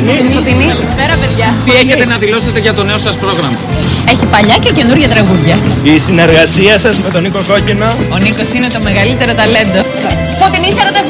Φωτεινή. Καλησπέρα, παιδιά. Τι έχετε να δηλώσετε για το νέο σας πρόγραμμα? Έχει παλιά και καινούργια τραγούδια. Η συνεργασία σας με τον Νίκο Κόκκινο. Ο Νίκος είναι το μεγαλύτερο ταλέντο. Φωτεινή, σε ερωτεύει